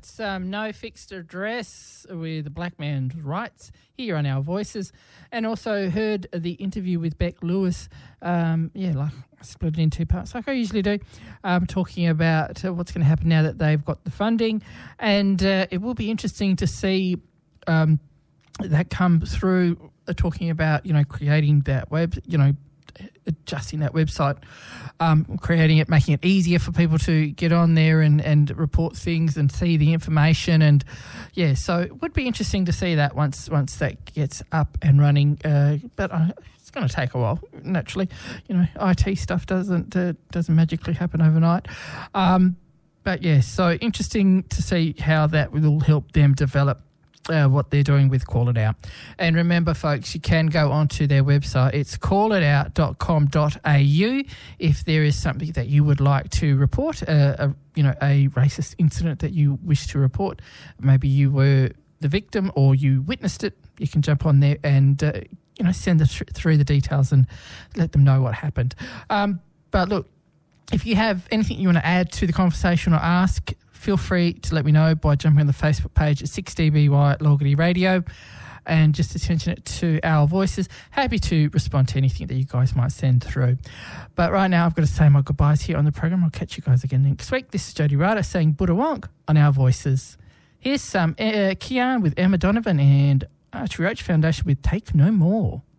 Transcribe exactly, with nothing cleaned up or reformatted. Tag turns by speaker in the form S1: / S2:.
S1: That's um, No Fixed Address with Black Man's Rights here on Our Voices. And also heard the interview with Beck Lewis, um, yeah, like I split it in two parts like I usually do, um, talking about uh, what's going to happen now that they've got the funding. And uh, it will be interesting to see um, that come through, uh, talking about, you know, creating that web, you know, adjusting that website, um, creating it, making it easier for people to get on there and, and report things and see the information. And, yeah, so it would be interesting to see that once once that gets up and running. Uh, but uh, it's going to take a while, naturally. You know, I T stuff doesn't uh, doesn't magically happen overnight. Um, but, yeah, so interesting to see how that will help them develop Uh, what they're doing with Call It Out. And remember, folks, you can go onto their website. It's call it out dot com dot a u if there is something that you would like to report, uh, a, you know, a racist incident that you wish to report. Maybe you were the victim or you witnessed it. You can jump on there and, uh, you know, send the th- through the details and let them know what happened. Um, but, look, if you have anything you want to add to the conversation or ask, feel free to let me know by jumping on the Facebook page at six D B Y Logity Radio and just attention it to Our Voices. Happy to respond to anything that you guys might send through. But right now I've got to say my goodbyes here on the program. I'll catch you guys again next week. This is Jody Ryder saying Buddha Wonk on Our Voices. Here's some uh, Kian with Emma Donovan and Archie Roach Foundation with Take No More.